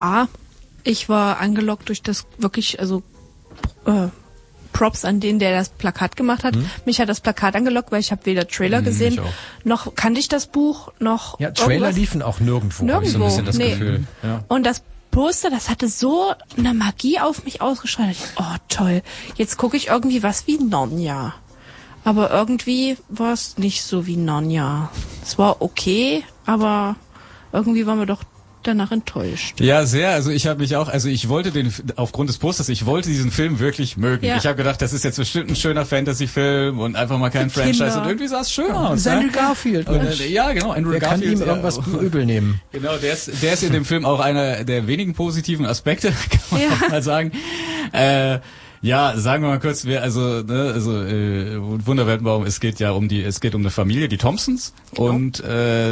Ich war angelockt durch das wirklich, also Props an den, der das Plakat gemacht hat. Mich hat das Plakat angelockt, weil ich habe weder Trailer gesehen, noch kannte ich das Buch, noch ja, Trailer irgendwas. Liefen auch nirgendwo. Hab ich so ein bisschen das Gefühl. Ja. Und das Poster, das hatte so eine Magie auf mich ausgestrahlt. Oh, toll. Jetzt gucke ich irgendwie was wie Narnia. Aber irgendwie war es nicht so wie Narnia. Es war okay, aber irgendwie waren wir doch danach enttäuscht. Ja, sehr. Also ich habe mich auch, also ich wollte aufgrund des Posters, ich wollte diesen Film wirklich mögen. Ja. Ich habe gedacht, das ist jetzt bestimmt ein schöner Fantasy-Film und einfach mal kein Franchise. Kinder. Und irgendwie sah es schön aus. Andrew Garfield. Ja, genau. Andrew Garfield. Kann ihm irgendwas übel nehmen. Genau, der ist in dem Film auch einer der wenigen positiven Aspekte, kann man auch mal sagen. Ja, sagen wir mal kurz, Wunderweltenbaum, es geht um eine Familie, die Thompsons, genau. Und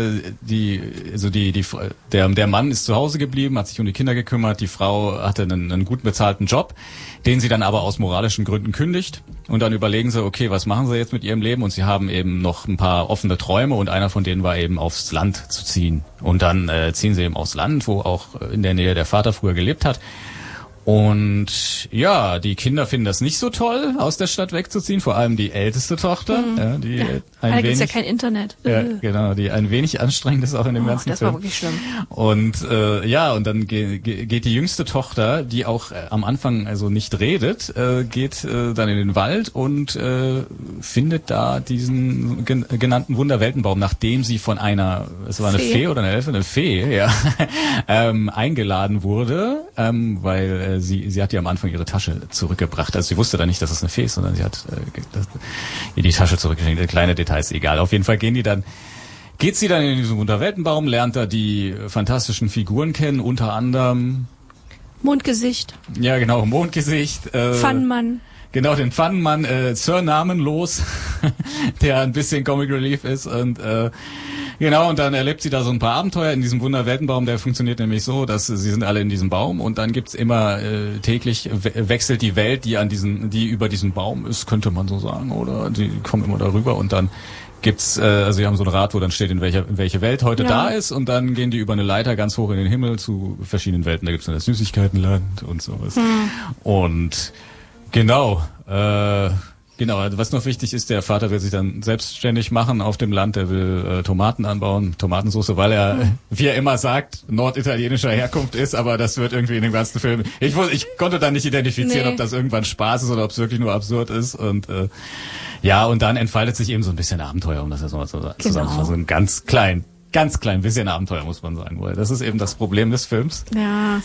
der Mann ist zu Hause geblieben, hat sich um die Kinder gekümmert, die Frau hatte einen gut bezahlten Job, den sie dann aber aus moralischen Gründen kündigt, und dann überlegen sie, okay, was machen sie jetzt mit ihrem Leben, und sie haben eben noch ein paar offene Träume, und einer von denen war eben aufs Land zu ziehen, und dann ziehen sie eben aufs Land, wo auch in der Nähe der Vater früher gelebt hat. Und ja, die Kinder finden das nicht so toll, aus der Stadt wegzuziehen, vor allem die älteste Tochter, die da gibt's ja kein Internet. Ja, genau, die ein wenig anstrengend ist auch in dem ganzen das Film. Das war wirklich schlimm. Und und dann geht die jüngste Tochter, die auch am Anfang also nicht redet, geht dann in den Wald und findet da diesen genannten Wunderweltenbaum, nachdem sie von es war eine Fee oder eine Elfe, eine Fee, ja, eingeladen wurde, weil sie hat ja am Anfang ihre Tasche zurückgebracht. Also sie wusste da nicht, dass es eine Fee ist, sondern sie hat ihr die Tasche zurückgeschenkt. Kleine Details, egal. Auf jeden Fall geht sie dann in diesen Wunderweltenbaum, lernt da die fantastischen Figuren kennen, unter anderem Mondgesicht. Ja, genau, Mondgesicht. Pfannenmann. Genau, den Pfannenmann, Sir Namenlos, der ein bisschen Comic Relief ist, und genau, und dann erlebt sie da so ein paar Abenteuer in diesem Wunderweltenbaum. Der funktioniert nämlich so, dass sie sind alle in diesem Baum, und dann gibt's immer täglich wechselt die Welt, die über diesem Baum ist, könnte man so sagen, oder die kommen immer darüber, und dann gibt's sie haben so ein Rad, wo dann steht, in welche Welt heute da ist, und dann gehen die über eine Leiter ganz hoch in den Himmel zu verschiedenen Welten. Da gibt's dann das Süßigkeitenland und sowas. Und genau, was noch wichtig ist, der Vater will sich dann selbstständig machen auf dem Land, der will Tomaten anbauen, Tomatensauce, weil er, wie er immer sagt, norditalienischer Herkunft ist, aber das wird irgendwie in dem ganzen Film, ich konnte da nicht identifizieren, ob das irgendwann Spaß ist oder ob es wirklich nur absurd ist, und und dann entfaltet sich eben so ein bisschen Abenteuer, um das jetzt mal zusammenzufassen, so ein ganz klein bisschen Abenteuer, muss man sagen, weil das ist eben das Problem des Films. Ja,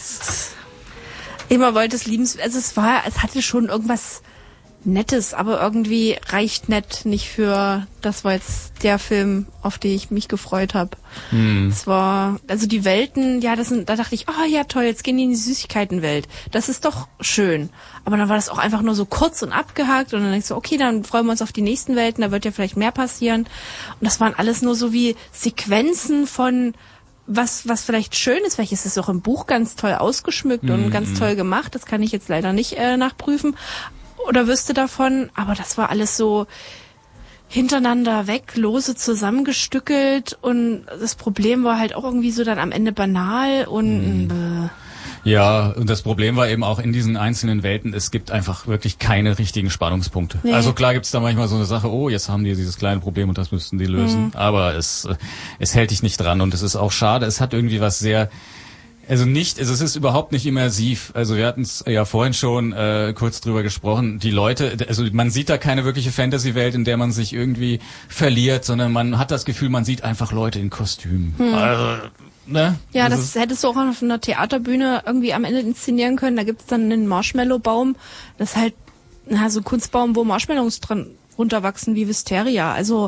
immer wollte es lieben, also es hatte schon irgendwas Nettes, aber irgendwie reicht nett nicht für, das war jetzt der Film, auf den ich mich gefreut habe. Es war, also die Welten, da dachte ich, oh ja toll, jetzt gehen die in die Süßigkeitenwelt. Das ist doch schön. Aber dann war das auch einfach nur so kurz und abgehakt, und dann denkst du, okay, dann freuen wir uns auf die nächsten Welten, da wird ja vielleicht mehr passieren. Und das waren alles nur so wie Sequenzen von was vielleicht schön ist, welches ist auch im Buch ganz toll ausgeschmückt und ganz toll gemacht. Das kann ich jetzt leider nicht nachprüfen oder wüsste davon, aber das war alles so hintereinander weg, lose zusammengestückelt, und das Problem war halt auch irgendwie so dann am Ende banal und Ja, und das Problem war eben auch in diesen einzelnen Welten, es gibt einfach wirklich keine richtigen Spannungspunkte. Nee. Also klar gibt's da manchmal so eine Sache, jetzt haben die dieses kleine Problem und das müssten die lösen, aber es hält dich nicht dran, und es ist auch schade, es hat irgendwie was sehr, es ist überhaupt nicht immersiv. Also wir hatten es ja vorhin schon kurz drüber gesprochen. Die Leute, also man sieht da keine wirkliche Fantasy-Welt, in der man sich irgendwie verliert, sondern man hat das Gefühl, man sieht einfach Leute in Kostümen. Also, ne? Ja, das hättest du auch auf einer Theaterbühne irgendwie am Ende inszenieren können. Da gibt's dann einen Marshmallow-Baum. Das ist halt so ein Kunstbaum, wo Marshmallows dran runterwachsen wie Wisteria. Also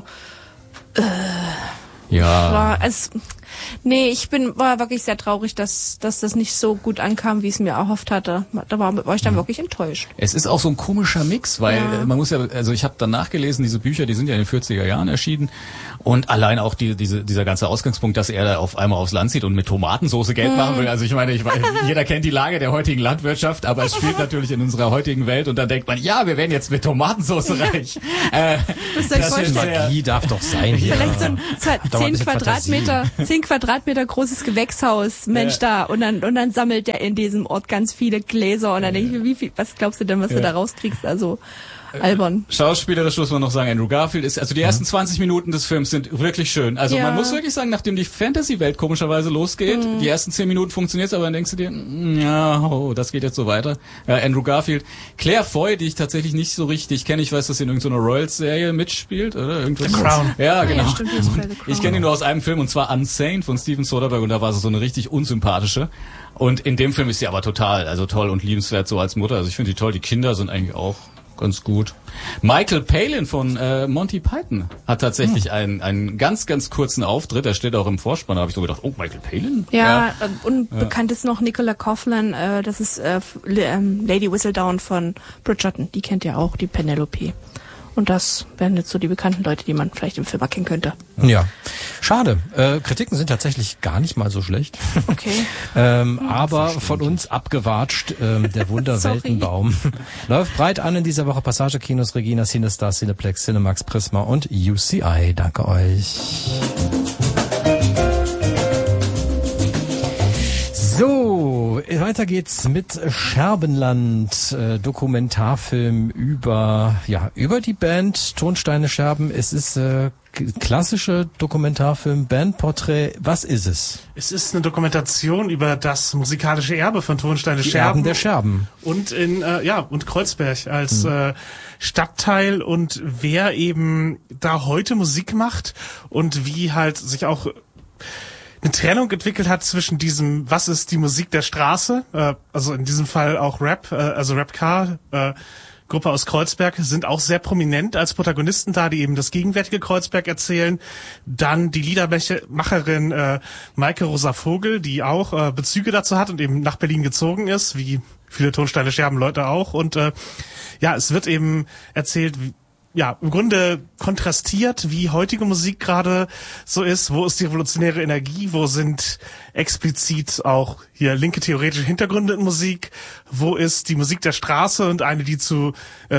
war wirklich sehr traurig, dass das nicht so gut ankam, wie es mir erhofft hatte. Da war ich dann wirklich enttäuscht. Es ist auch so ein komischer Mix, weil man muss ich habe dann nachgelesen, diese Bücher, die sind ja in den 40er Jahren erschienen, und allein auch dieser ganze Ausgangspunkt, dass er da auf einmal aufs Land zieht und mit Tomatensauce Geld machen will. Also ich meine, jeder kennt die Lage der heutigen Landwirtschaft, aber es spielt natürlich in unserer heutigen Welt, und dann denkt man, ja, wir werden jetzt mit Tomatensauce reich. Das ist Magie, darf doch sein hier. Vielleicht so ein 10 10 Quadratmeter großes Gewächshaus, Mensch, da. Und dann sammelt der in diesem Ort ganz viele Gläser. Und dann denke ich, was glaubst du denn, was du da rauskriegst? Also, albern. Schauspielerisch muss man noch sagen, Andrew Garfield ist, also die ersten 20 Minuten des Films sind wirklich schön. Also man muss wirklich sagen, nachdem die Fantasy-Welt komischerweise losgeht, die ersten 10 Minuten funktioniert, aber dann denkst du dir, das geht jetzt so weiter. Ja, Andrew Garfield. Claire Foy, die ich tatsächlich nicht so richtig kenne, ich weiß, dass sie in irgendeiner Royals-Serie mitspielt, oder? Irgendwas. The Crown. Ja, genau. Ja, stimmt, Ich kenne ihn nur aus einem Film, und zwar Unsane von Steven Soderbergh, und da war sie so eine richtig unsympathische. Und in dem Film ist sie aber total, also toll und liebenswert so als Mutter. Also ich finde die toll, die Kinder sind eigentlich auch ganz gut. Michael Palin von Monty Python hat tatsächlich einen ganz, ganz kurzen Auftritt. Er steht auch im Vorspann. Da habe ich so gedacht, oh, Michael Palin? Ja, unbekannt ist noch Nicola Coughlan. Das ist Lady Whistledown von Bridgerton. Die kennt ihr auch, die Penelope. Und das wären jetzt so die bekannten Leute, die man vielleicht im Film erkennen könnte. Ja, schade. Kritiken sind tatsächlich gar nicht mal so schlecht. Okay. Aber von uns abgewatscht, der Wunderweltenbaum. Läuft breit an in dieser Woche. Passage Kinos, Regina, Cinestar, Cineplex, Cinemax, Prisma und UCI. Danke euch. So, weiter geht's mit Scherbenland, Dokumentarfilm über die Band Tonsteine Scherben. Es ist klassische Dokumentarfilm, Bandporträt. Was ist es? Es ist eine Dokumentation über das musikalische Erbe von Tonsteine Die Scherben. Erben der Scherben. Und und Kreuzberg als Stadtteil und wer eben da heute Musik macht und wie halt sich auch eine Trennung entwickelt hat zwischen diesem, was ist die Musik der Straße, also in diesem Fall auch Rap, also Rapcar, Gruppe aus Kreuzberg, sind auch sehr prominent als Protagonisten da, die eben das gegenwärtige Kreuzberg erzählen. Dann die Liedermacherin Maike Rosa Vogel, die auch Bezüge dazu hat und eben nach Berlin gezogen ist, wie viele Tonsteine Scherben Leute auch. Und es wird eben erzählt, im Grunde kontrastiert, wie heutige Musik gerade so ist. Wo ist die revolutionäre Energie? Wo sind explizit auch hier linke theoretische Hintergründe in Musik? Wo ist die Musik der Straße und eine, die zu,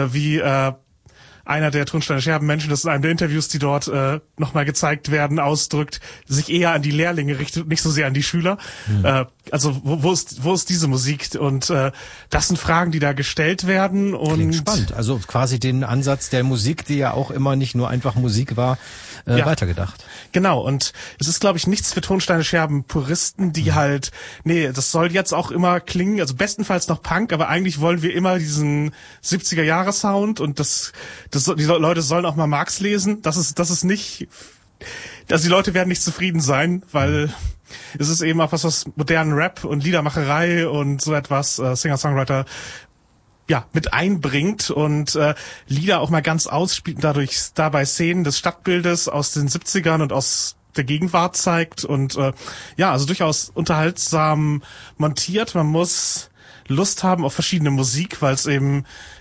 einer der Tonsteine Scherben Menschen, das ist in einem der Interviews, die dort nochmal gezeigt werden, ausdrückt, sich eher an die Lehrlinge richtet, nicht so sehr an die Schüler. Also wo ist diese Musik? Und das sind Fragen, die da gestellt werden. Und klingt spannend. Also quasi den Ansatz der Musik, die ja auch immer nicht nur einfach Musik war, weitergedacht. Genau, und es ist, glaube ich, nichts für Tonsteine Scherben Puristen, die das soll jetzt auch immer klingen, also bestenfalls noch Punk, aber eigentlich wollen wir immer diesen 70er-Jahre-Sound und die Leute sollen auch mal Marx lesen. Das ist nicht, also die Leute werden nicht zufrieden sein, weil es ist eben auch was modernen Rap und Liedermacherei und so etwas, Singer-Songwriter mit einbringt und Lieder auch mal ganz ausspielt und dabei Szenen des Stadtbildes aus den 70ern und aus der Gegenwart zeigt und also durchaus unterhaltsam montiert. Man muss Lust haben auf verschiedene Musik, weil es eben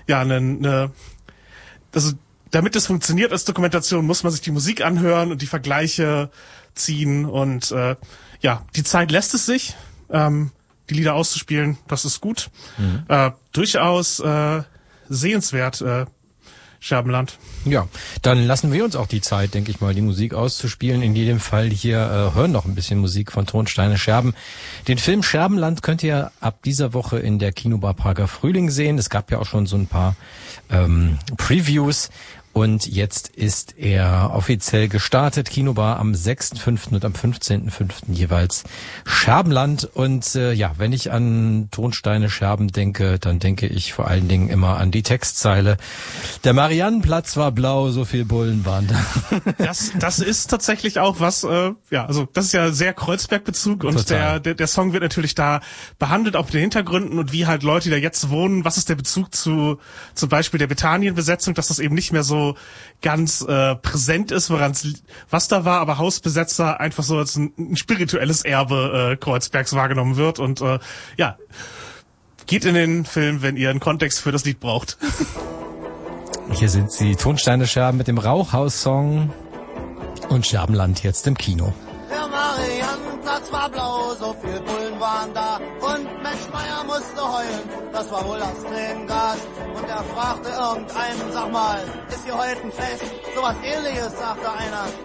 also damit es funktioniert als Dokumentation, muss man sich die Musik anhören und die Vergleiche ziehen und die Zeit lässt es sich. Die Lieder auszuspielen, das ist gut. Durchaus sehenswert, Scherbenland. Ja, dann lassen wir uns auch die Zeit, denke ich mal, die Musik auszuspielen. In jedem Fall hier hören noch ein bisschen Musik von Tonsteine Scherben. Den Film Scherbenland könnt ihr ab dieser Woche in der Kinobar Prager Frühling sehen. Es gab ja auch schon so ein paar Previews. Und jetzt ist er offiziell gestartet. Kinobar am 6.5. und am 15.5. jeweils Scherbenland. Und wenn ich an Tonsteine Scherben denke, dann denke ich vor allen Dingen immer an die Textzeile. Der Mariannenplatz war blau, so viel Bullen waren da. Das ist tatsächlich auch was, also das ist ja sehr Kreuzberg-Bezug und der Song wird natürlich da behandelt, auch mit den Hintergründen und wie halt Leute, die da jetzt wohnen, was ist der Bezug zu zum Beispiel der Bethanien-Besetzung, dass das eben nicht mehr so ganz präsent ist, was da war, aber Hausbesetzer einfach so als ein spirituelles Erbe Kreuzbergs wahrgenommen wird und geht in den Film, wenn ihr einen Kontext für das Lied braucht. Hier sind sie, Tonsteine Scherben mit dem Rauchhaus-Song und Scherbenland jetzt im Kino. Der Mariannenplatz war blau, so viel Bullen waren da und Mensch Meier musste heulen, das war wohl das Tränengas. Und er fragte irgendeinen, sag mal, ist hier heute ein Fest? Sowas Ähnliches, sagte einer.